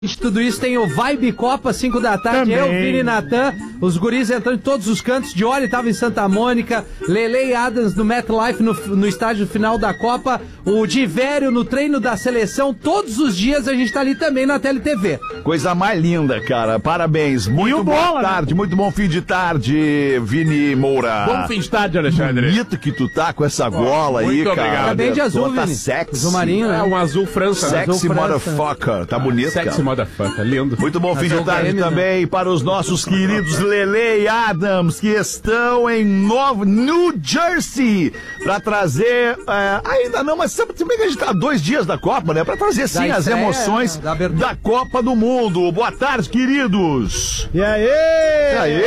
Tudo isso tem o Vibe Copa, 5 da tarde. Também. Eu, Vini e Natan, os guris entrando em todos os cantos. Diori tava em Santa Mônica, Lele e Adams no MetLife no estádio final da Copa, o Divério no treino da seleção. Todos os dias a gente tá ali também na TeleTV. Coisa mais linda, cara. Parabéns. Muito boa tarde, muito bom fim de tarde, Vini Moura. Bom fim de tarde, Alexandre. Bonito que tu tá com essa gola aí, cara. Obrigado. Tá bem de azul, tá Vini. sexy. Azul marinho, né? É um azul França. Sexy Azul França. motherfucker. Tá bonito, Sexy cara. motherfucker, lindo. Muito bom fim de Azul tarde KM, também para os nossos queridos Lele e Adams, que estão em New Jersey para trazer, ainda não, mas sabe que a gente tá há 2 dias da Copa, né? Para trazer sim Da as estreia, emoções da abertura. da Copa do Mundo. Boa tarde, queridos. E aí? E aí?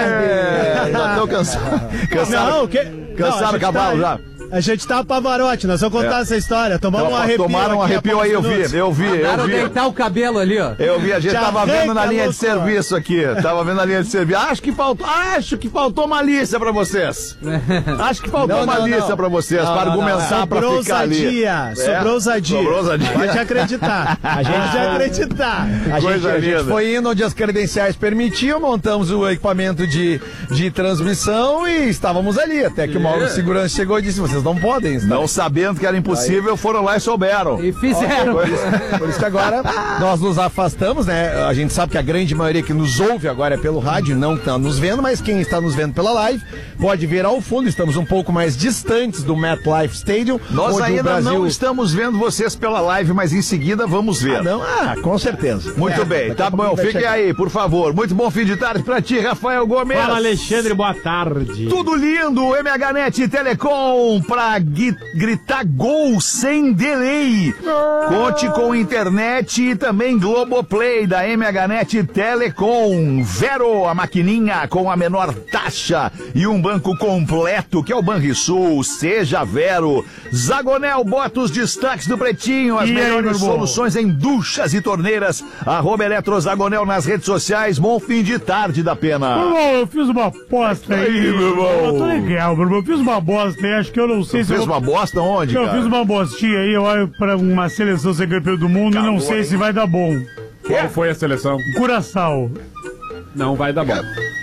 Já estão cansados. Cansaram o cavalo já. A gente tá Pavarotti, nós vamos contar essa história. Tomamos um arrepio. Tomaram um aqui há arrepio poucos aí, minutos. eu vi. Mandaram deitar o cabelo ali, ó. Eu vi, a gente Já tava vendo na arranca, linha de louco. serviço aqui. Tava vendo na linha de serviço. Acho que faltou malícia pra vocês. Acho que faltou malícia pra vocês, pra argumentar, pra Sobrou ficar ali. ousadia. Sobrou ousadia. Sobrou ousadia. Pode acreditar. Pode acreditar. Coisa A gente linda. foi indo onde as credenciais permitiam, montamos o equipamento de transmissão e estávamos ali. Até que o Mauro de Segurança chegou e disse: vocês não podem estar. Não sabendo que era impossível, foram lá e souberam. E fizeram. Por isso que agora nós nos afastamos, né? A gente sabe que a grande maioria que nos ouve agora é pelo rádio, não está nos vendo, mas quem está nos vendo pela live pode ver ao fundo. Estamos um pouco mais distantes do MetLife Stadium. Nós onde ainda o Brasil... não estamos vendo vocês pela live, mas em seguida vamos ver. Com certeza. Muito bem, daqui tá a pouco bom. vai Fiquem chegar. aí, por favor. Muito bom fim de tarde pra ti, Rafael Gomes. Fala, Alexandre, boa tarde. Tudo lindo, MHNet Telecom pra gritar gol sem delay. Conte com internet e também Globoplay da MHNet Telecom. Vero, a maquininha com a menor taxa e um banco completo que é o Banrisul. Seja Vero. Zagonel, bota os destaques do Pretinho, as melhores soluções em duchas e torneiras. @Eletrozagonel nas redes sociais. Bom fim de tarde da Pena. Meu irmão, eu fiz uma aposta aí. Aí, meu irmão. Eu tô legal, meu irmão. Eu fiz uma bosta aí, acho que eu não sei se Fez eu vou... uma bosta onde, Eu cara? fiz uma bostinha aí, eu olho pra uma seleção ser campeão do mundo e não sei se vai dar bom. Qual foi a seleção? Curaçao. Não vai dar bom.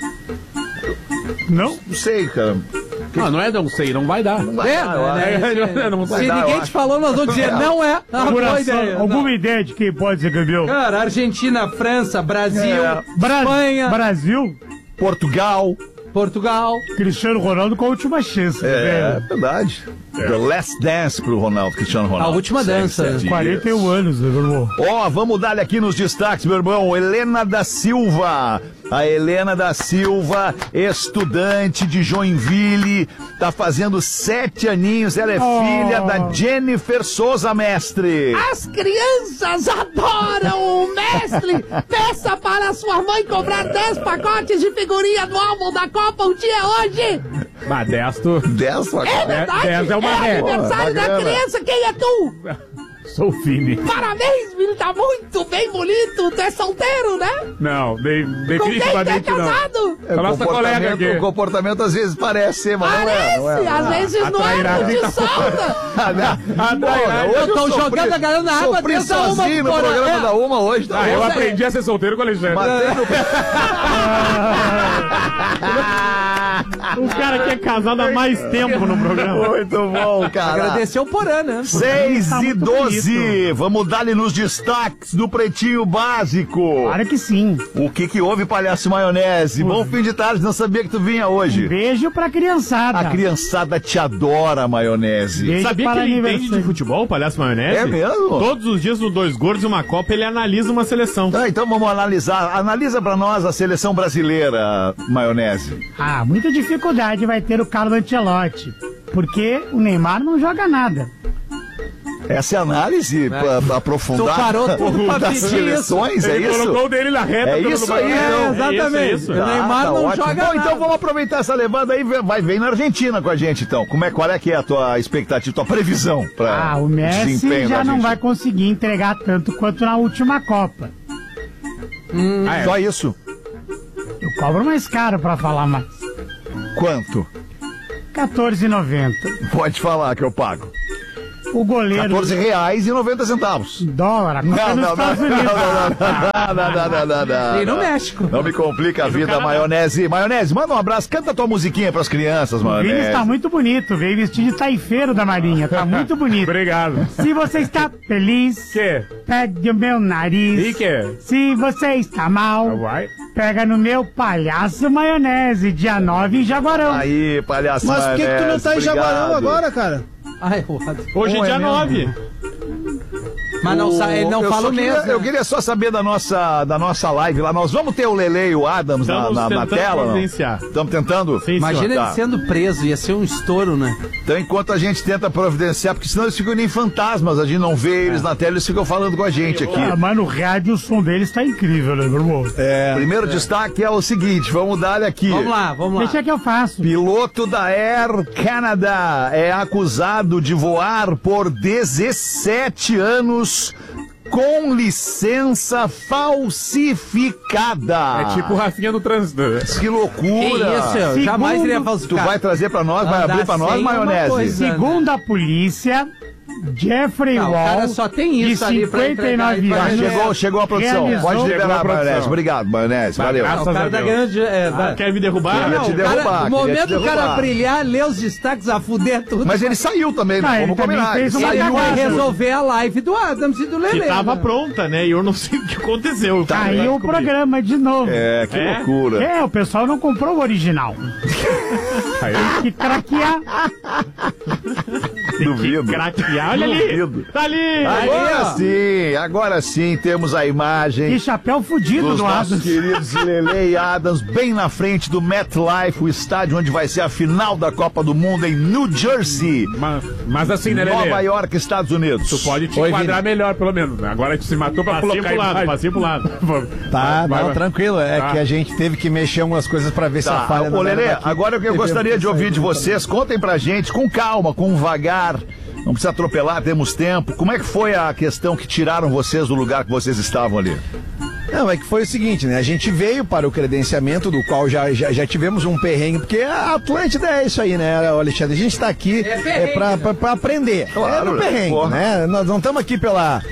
Não? Não sei, cara. Não é não sei, não vai dar. Não vai dar, eu acho. Não Se dar, ninguém eu te falou, nós vamos dizer, não é. Ah, boa Curaçao. ideia. Alguma Não. ideia de quem pode ser campeão? Cara, Argentina, França, Brasil, Bra- Espanha, Brasil? Portugal. Portugal. Cristiano Ronaldo com a última chance. É velho. verdade. The Last Dance pro Ronaldo, Cristiano A Ronaldo. última dança. 7 dias. 41 anos, né, meu irmão? Ó, vamos dar aqui nos destaques, meu irmão. Helena da Silva. A Helena da Silva, estudante de Joinville, tá fazendo 7 aninhos. Ela é filha da Jennifer Souza Mestre. As crianças adoram o mestre! Peça para sua mãe comprar 10 pacotes de figurinha do álbum da Copa. O dia é hoje! Modesto. 10 É verdade! 10 é uma ré. aniversário da bacana. criança, quem é tu? Sou o Fini. Parabéns, filho, tá muito bem bonito. Tu é solteiro, né? Não, Com quem tu é definitivamente não. casado? A nossa colega aqui. O comportamento às vezes parece ser, mas Parece, não é. às vezes não é, trairagem tu te tá solta. Eu tô jogando a galera na água Sofri desde a uma sozinho no fora. programa da Uma hoje. Tá Eu bom? aprendi a ser solteiro com o Alexandre. Matei no O cara que é casado há mais tempo no programa. Muito bom, cara. Agradecer o Porã, né? 6 Tá e muito 12. Vamos dar-lhe nos destaques do Pretinho Básico. Claro que sim. O que houve, palhaço maionese? Bom fim de tarde, não sabia que tu vinha hoje. Beijo pra criançada. A criançada te adora, maionese. Beijo Sabia que para ele entende aniversário. de futebol, o Palhaço Maionese? É mesmo? Todos os dias no Dois Gordos e uma Copa ele analisa uma seleção. Ah, então vamos analisar. Analisa pra nós a seleção brasileira, maionese. Ah, muita dificuldade vai ter o Carlo Ancelotti, porque o Neymar não joga nada. Essa é a análise pra aprofundar Tu parou tudo pra das pedir seleções, é Ele isso? colocou o dele na reta. É pelo isso aí, Bahia. então. Exatamente. Isso. O Neymar não ótimo. joga Bom, então nada. vamos aproveitar essa levada aí, vem na Argentina com a gente, então. Qual é que é a tua expectativa, tua previsão para O Messi desempenho já da não Argentina? vai conseguir entregar tanto quanto na última Copa. Só isso? Eu cobro mais caro pra falar mais. Quanto? R$14,90. Pode falar que eu pago. O goleiro. R$14,90. Dólar, a Copa nos Estados Unidos. Não. E no México. Não me complica a vida, Maionese. Maionese, manda um abraço, canta tua musiquinha pras crianças, O Vini Maionese. está muito bonito, veio vestido de taifeiro da Marinha, tá muito bonito. Obrigado. Se você está feliz, Que? pegue o meu nariz. E que? Se você está mal, Vai. pega no meu palhaço maionese, dia 9 em Jaguarão. Aí, palhaço Mas por que tu não tá em Maionese, Jaguarão obrigado. agora, cara? Ai, o Adams. Hoje é dia mesmo? 9. Mas não, ele não Eu fala só o mesmo. Eu queria só saber da nossa live lá. Nós vamos ter o Lele e o Adams Estamos na tentando tela? providenciar. Estamos tentando? Sim, Imagina senhor. ele sendo preso, ia ser um estouro, né? Então, enquanto a gente tenta providenciar, porque senão eles ficam nem fantasmas, a gente não vê eles na tela, eles ficam falando com a gente aqui. Ah, mas no rádio o som deles tá incrível, né, meu irmão? Primeiro destaque é o seguinte, vamos dar aqui. Vamos lá. Deixa que eu faço. Piloto da Air Canada é acusado de voar por 17 anos com licença falsificada. É tipo o Rafinha no trânsito. Que loucura. Que isso, Segundo- jamais iria Tu falsificar. vai trazer pra nós, vai Andar abrir pra nós, sem uma Maionese? coisa. Segundo a polícia, Jeffrey Não, o Wall, cara só tem isso de ali pra entregar 59 e Ah, anos, chegou a produção. realizou- Pode Chegou liberar, a produção. Maionese. Obrigado, Maionese. Valeu. Graças O cara a tá Deus. ganhando. Quer me derrubar? Queria Não, te o cara, derrubar, o queria momento te do cara derrubar. brilhar, ler os destaques, a fuder tudo. Mas ele saiu também, Ah, não ele vamos também combinar. fez uma ele cagada. vai resolver a live do Adams e do Lelê. Que tava né? pronta, né? E eu não sei o que aconteceu. Caiu o programa de novo. É, que É? loucura. O pessoal não comprou o original. Aí, Tem que craquear. Duvido. craquear. Olha ali. Duvido. Tá ali. Agora sim, temos a imagem Que chapéu fudido dos do nossos Adams. queridos Lele e Adams, bem na frente do MetLife, o estádio onde vai ser a final da Copa do Mundo em New Jersey, Mas assim, né, Lelê? Nova York, Estados Unidos. Tu pode te Oi, enquadrar melhor, pelo menos. Agora tu se matou pra Passinho colocar pro lado, a imagem. passinho pro lado. Tá, Vai, não, vai. tranquilo. É Tá. que a gente teve que mexer umas coisas pra ver se a Tá, falha ô Lelê, era daqui. agora eu gostaria de ouvir de vocês, contem pra gente, com calma, com vagar, não precisa atropelar, temos tempo. Como é que foi a questão que tiraram vocês do lugar que vocês estavam ali? Não, é que foi o seguinte, né? A gente veio para o credenciamento, do qual já tivemos um perrengue, porque a Atlântida é isso aí, né, Alexandre? A gente tá aqui pra aprender. Claro, é no perrengue, porra. né? Nós não estamos aqui pela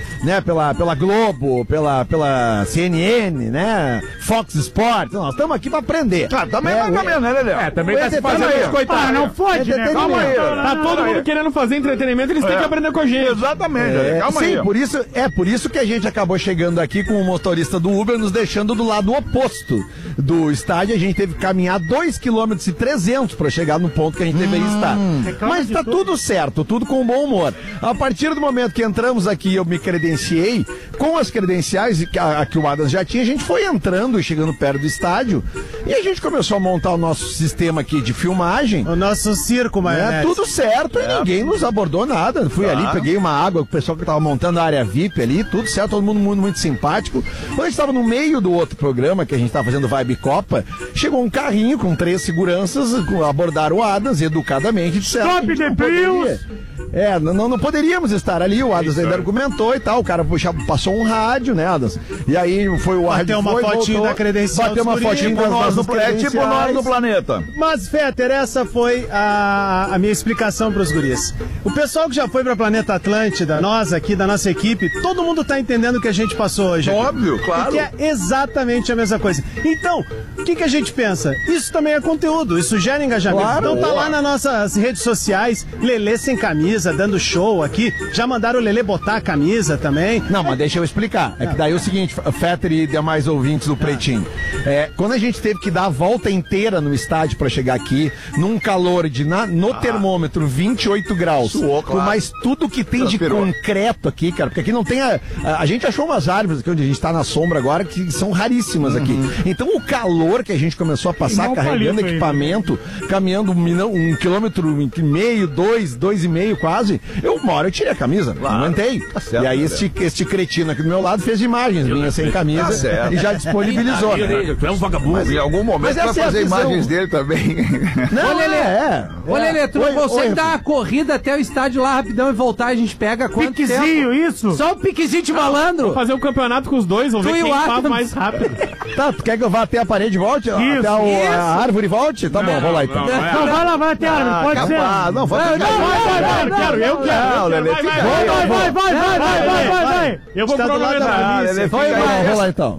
Globo, pela CNN, né? Fox Sports, nós estamos aqui pra aprender. Ah, também mais ou menos, né, Lelê? É, também tá se Entretenimento. fazendo isso, coitado. Ah, não fode, né? Calma aí. Tá todo mundo querendo fazer entretenimento, eles têm que aprender com a gente. Exatamente, Lelê, calma sim, aí. por isso que a gente acabou chegando aqui com o motorista do Uber nos deixando do lado oposto do estádio. A gente teve que caminhar 2,3 km para chegar no ponto que a gente deveria estar. Mas tá tudo certo, tudo com bom humor. A partir do momento que entramos aqui, eu me credenciei, com as credenciais que o Adams já tinha, a gente foi entrando e chegando perto do estádio e a gente começou a montar o nosso sistema aqui de filmagem. O nosso circo, É, Maionese. tudo certo e ninguém nos abordou nada. Fui ali, peguei uma água com o pessoal que tava montando a área VIP ali, tudo certo, todo mundo muito simpático. Quando a gente tava no meio do outro programa, que a gente tava fazendo Vibe Copa, chegou um carrinho com 3 seguranças, abordaram o Adams educadamente e disseram Stop que a gente the não poderia. bills! Não poderíamos estar ali, o Adams ainda argumentou e tal, o cara passou um rádio, né, Adams? E aí foi o rádio. Bateu uma fotinho da credencial Bateu uma dos fotinho guris, das nossas É tipo nós credenciais. no planeta. Mas, Fetter, essa foi a minha explicação pros guris. O pessoal que já foi pra Planeta Atlântida, nós aqui da nossa equipe, todo mundo tá entendendo o que a gente passou hoje aqui. Óbvio, claro. Porque é exatamente a mesma coisa. Então, o que a gente pensa? Isso também é conteúdo, isso gera engajamento. Claro. Então tá lá nas nossas redes sociais, Lelê sem camisa, dando show aqui. Já mandaram o Lelê botar a camisa também. Não, mas deixa eu explicar. É que daí é o seguinte, Fetter e demais ouvintes do Pretinho. Quando a gente teve que dar a volta inteira no estádio pra chegar aqui, num calor no termômetro 28 graus, Suou, com claro. mais tudo que tem de Transpirou. concreto aqui, cara, porque aqui não tem a gente achou umas árvores aqui onde a gente tá na sombra agora que são raríssimas aqui. Então o calor que a gente começou a passar Queimar o carregando palito aí, equipamento, caminhando 1,5 km, 2,5 quase, uma hora eu tirei a camisa, não aguentei. certo, E aí né? este cretino aqui do meu lado fez imagens, vinha sem camisa Tá certo. e já disponibilizou. Né? Lelê, tu é um vagabundo. Mas em algum momento vai essa é a fazer visão. imagens dele também. Não, Ô, Lelê. Ô, Lelê, tu não Oi, consegue oi. dar uma corrida até o estádio lá rapidão e voltar, a gente pega quanto Piquezinho, tempo? isso? Só um piquezinho de malandro. Vou fazer um campeonato com os dois, vamos Tu ver e quem o faz Arthur. mais rápido. Tá, tu quer que eu vá até a parede e volte? Até Isso. a árvore e volte? Tá bom, vamos lá então. Não, vai lá, vai até a árvore, pode ser. Capaz, não, vai Não, ficar. Eu quero. Não, Lelê, fica aí. Vai. Eu vou Está do lado da cronometrar. polícia. Lelê, Vamos lá então.